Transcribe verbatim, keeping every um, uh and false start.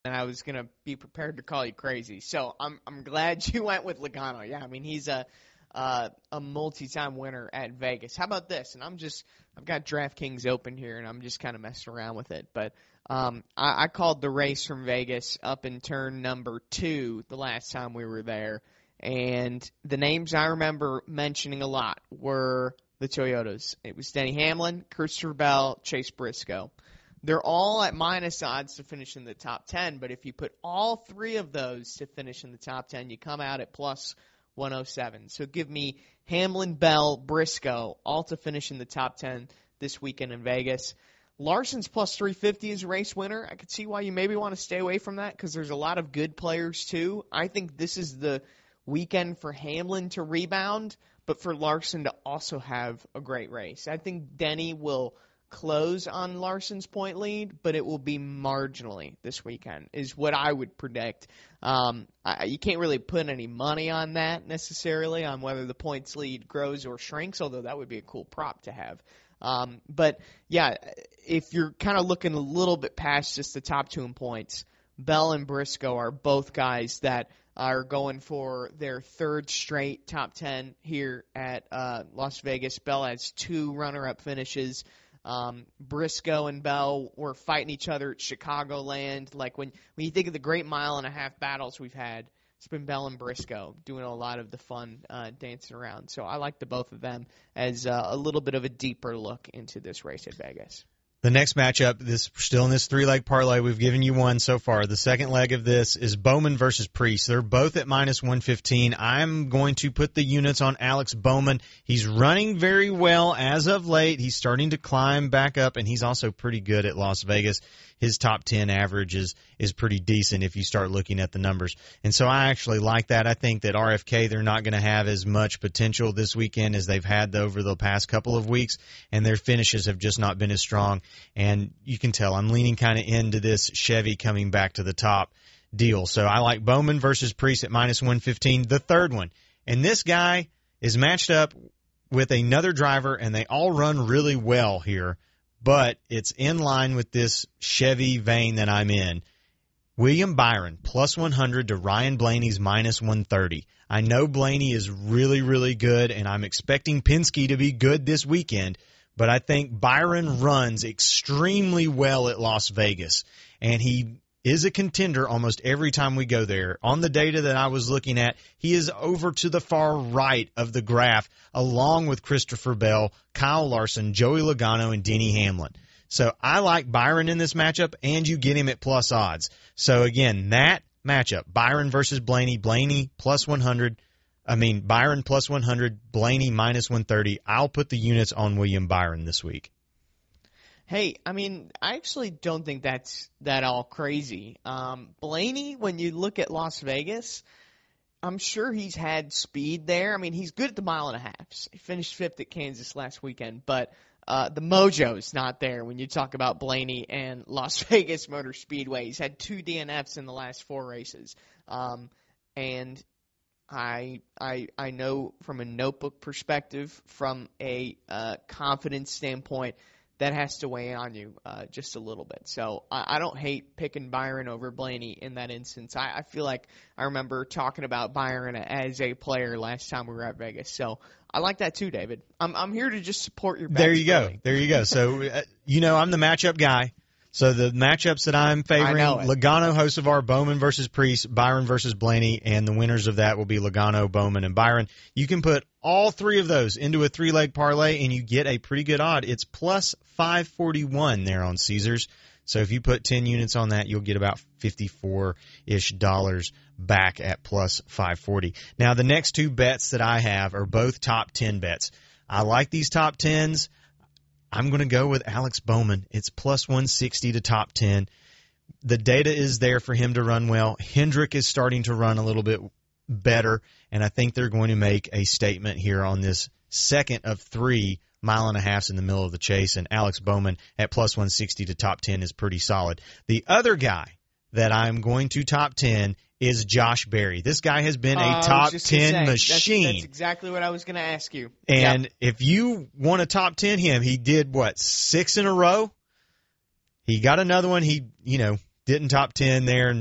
and I was gonna be prepared to call you crazy. So I'm I'm glad you went with Logano. Yeah, I mean he's a uh, a multi-time winner at Vegas. How about this? And I'm just I've got DraftKings open here, and I'm just kind of messing around with it. But um, I, I called the race from Vegas up in turn number two the last time we were there, and the names I remember mentioning a lot were the Toyotas. It was Denny Hamlin, Christopher Bell, Chase Briscoe. They're all at minus odds to finish in the top ten, but if you put all three of those to finish in the top ten, you come out at plus one oh seven. So give me Hamlin, Bell, Briscoe, all to finish in the top ten this weekend in Vegas. Larson's plus three fifty is a race winner. I could see why you maybe want to stay away from that because there's a lot of good players too. I think this is the weekend for Hamlin to rebound, but for Larson to also have a great race. I think Denny will close on Larson's point lead, but it will be marginally this weekend, is what I would predict. Um, I, you can't really put any money on that necessarily, on whether the points lead grows or shrinks, although that would be a cool prop to have. Um, but, yeah, if you're kind of looking a little bit past just the top two in points, Bell and Briscoe are both guys that are going for their third straight top ten here at uh, Las Vegas. Bell has two runner-up finishes. Um, Briscoe and Bell were fighting each other at Chicagoland. Like when, when you think of the great mile and a half battles we've had, it's been Bell and Briscoe doing a lot of the fun uh, dancing around. So I like the both of them as uh, a little bit of a deeper look into this race at Vegas. The next matchup, this still in this three-leg parlay, we've given you one so far. The second leg of this is Bowman versus Priest. They're both at minus one fifteen. I'm going to put the units on Alex Bowman. He's running very well as of late. He's starting to climb back up, and he's also pretty good at Las Vegas. His top ten average is, is pretty decent if you start looking at the numbers. And so I actually like that. I think that R F K, they're not going to have as much potential this weekend as they've had over the past couple of weeks, and their finishes have just not been as strong. And you can tell I'm leaning kind of into this Chevy coming back to the top deal. So I like Bowman versus Priest at minus one fifteen. The third one, and this guy is matched up with another driver, and they all run really well here, but it's in line with this Chevy vein that I'm in. William Byron, plus one hundred to Ryan Blaney's minus one thirty. I know Blaney is really, really good, and I'm expecting Penske to be good this weekend, but I think Byron runs extremely well at Las Vegas, and he is a contender almost every time we go there. On the data that I was looking at, he is over to the far right of the graph, along with Christopher Bell, Kyle Larson, Joey Logano, and Denny Hamlin. So I like Byron in this matchup, and you get him at plus odds. So, again, that matchup, Byron versus Blaney, Blaney plus one hundred, I mean, Byron plus one hundred, Blaney minus one thirty. I'll put the units on William Byron this week. Hey, I mean, I actually don't think that's that all crazy. Um, Blaney, when you look at Las Vegas, I'm sure he's had speed there. I mean, he's good at the mile and a half. He finished fifth at Kansas last weekend, but uh, the mojo's not there when you talk about Blaney and Las Vegas Motor Speedway. He's had two D N Fs in the last four races, um, and I I I know from a notebook perspective, from a uh, confidence standpoint, that has to weigh on you uh, just a little bit. So I, I don't hate picking Byron over Blaney in that instance. I, I feel like I remember talking about Byron as a player last time we were at Vegas. So I like that too, David. I'm I'm here to just support your bets. There you go. Really. There you go. So, uh, you know, I'm the matchup guy. So the matchups that I'm favoring, Logano, Hocevar, Bowman versus Priest, Byron versus Blaney, and the winners of that will be Logano, Bowman, and Byron. You can put all three of those into a three-leg parlay, and you get a pretty good odd. It's plus five forty-one there on Caesars. So if you put ten units on that, you'll get about fifty-four-ish dollars back at plus five forty. Now, the next two bets that I have are both top ten bets. I like these top tens. I'm going to go with Alex Bowman. It's plus one sixty to top ten. The data is there for him to run well. Hendrick is starting to run a little bit better, and I think they're going to make a statement here on this second of three mile and a halves in the middle of the chase, and Alex Bowman at plus one sixty to top ten is pretty solid. The other guy that I'm going to top ten is Josh Berry. This guy has been a uh, top ten machine. That's, that's exactly what I was going to ask you. And yep. if you want to top ten him, he did, what, six in a row? He got another one. He, you know, getting top ten there, and